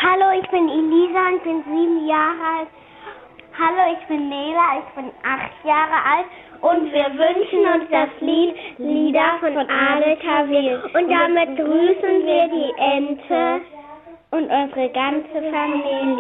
Hallo, ich bin Elisa und bin 7 Jahre alt. Hallo, ich bin Nela, ich bin 8 Jahre alt und wir wünschen uns das Lied Lieder von Adel Tawil. Und damit grüßen wir die Ente und unsere ganze Familie.